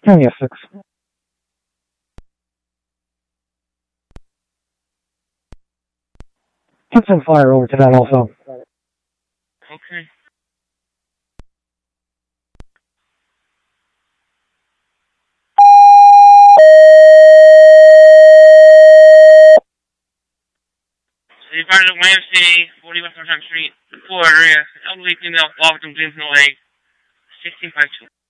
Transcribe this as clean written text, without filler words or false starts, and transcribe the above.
County Essex. Can send fire over to that also. Okay. So you part of the YMCA, 40 West North Street, Florida area, elderly female, Walton, James, no leg, 1652.